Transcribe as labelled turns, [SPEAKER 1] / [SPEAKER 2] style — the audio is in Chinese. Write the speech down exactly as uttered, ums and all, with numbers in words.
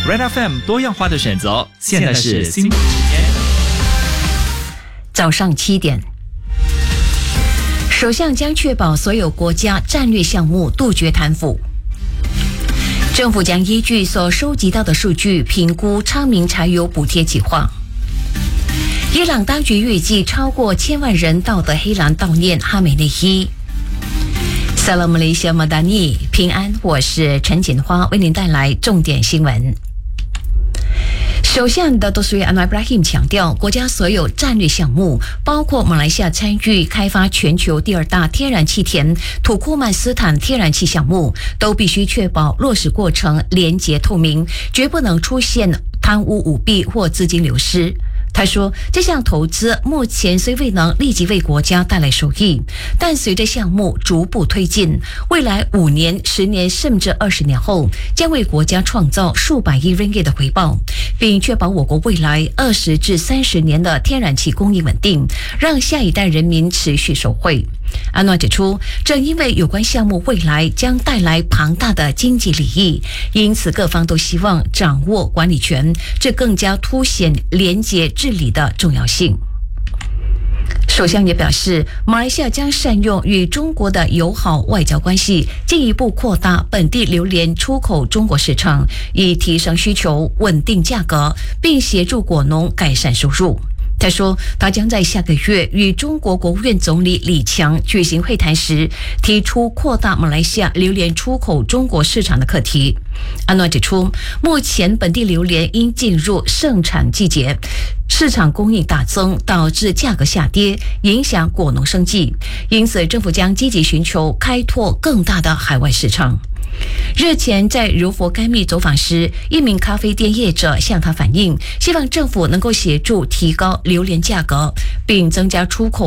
[SPEAKER 1] Red F M 多样化的选择，现在是新闻时间。
[SPEAKER 2] 早上七点，首相将确保所有国家战略项目杜绝贪腐。政府将依据所收集到的数据评估昌明柴油补贴计划。伊朗当局预计超过千万人到的黑兰悼念哈梅内伊。萨拉姆雷西亚马达尼平安，我是陈锦花，为您带来重点新闻。首相的多苏安瓦布拉希姆强调，国家所有战略项目，包括马来西亚参与开发全球第二大天然气田土库曼斯坦天然气项目，都必须确保落实过程廉洁透明，绝不能出现贪污舞弊或资金流失。他说，这项投资目前虽未能立即为国家带来收益，但随着项目逐步推进，未来五年、十年甚至二十年后，将为国家创造数百亿ringgit的回报，并确保我国未来二十至三十年的天然气供应稳定，让下一代人民持续受惠。安诺指出，正因为有关项目未来将带来庞大的经济利益，因此各方都希望掌握管理权，这更加凸显廉洁治理的重要性。首相也表示，马来西亚将善用与中国的友好外交关系，进一步扩大本地榴莲出口中国市场，以提升需求、稳定价格，并协助果农改善收入。他说，他将在下个月与中国国务院总理李强举行会谈时，提出扩大马来西亚榴莲出口中国市场的课题。安诺指出，目前本地榴莲因进入盛产季节，市场供应大增，导致价格下跌，影响果农生计，因此政府将积极寻求开拓更大的海外市场。日前在柔佛甘密走访时，一名咖啡店业者向他反映，希望政府能够协助提高榴莲价格，并增加出口